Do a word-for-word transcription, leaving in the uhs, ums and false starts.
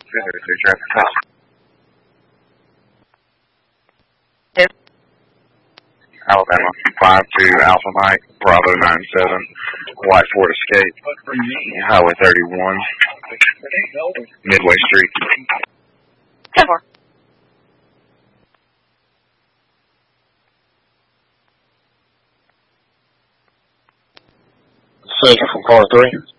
Traffic cop. Alabama, five two Alpha Mike, Bravo nine seven, White Ford Escape, Highway thirty-one, Midway Street. ten four. Central from car three.